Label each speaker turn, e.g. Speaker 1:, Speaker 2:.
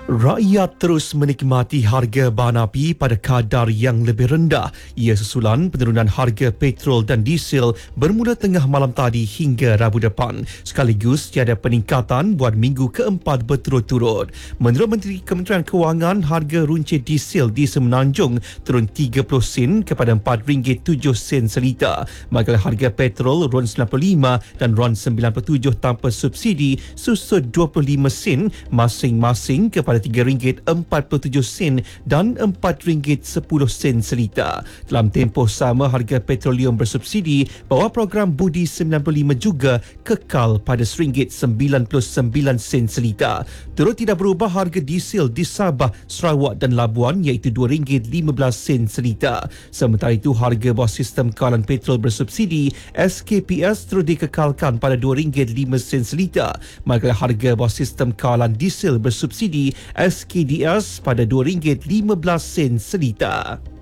Speaker 1: Rakyat terus menikmati harga bahan api pada kadar yang lebih rendah. Ia susulan penurunan harga petrol dan diesel bermula tengah malam tadi hingga Rabu depan. Sekaligus tiada peningkatan buat minggu keempat berturut-turut. Menurut Menteri Kementerian Kewangan, harga runcit diesel di Semenanjung turun 30 sen kepada RM4.07 seliter. Manakala harga petrol RON95 dan RON97 tanpa subsidi susut 25 sen masing-masing kepada RM3.47 dan RM4.10 seliter. Dalam tempoh sama, harga petroleum bersubsidi bawah program Budi 95 juga kekal pada RM1.99 seliter. Turut tidak berubah harga diesel di Sabah, Sarawak dan Labuan iaitu RM2.15 seliter. Sementara itu, harga bawah sistem kawalan petrol bersubsidi SKPS terus dikekalkan pada RM2.05 seliter. Manakala harga bawah sistem kawalan diesel bersubsidi SKDS pada RM2.15 seliter.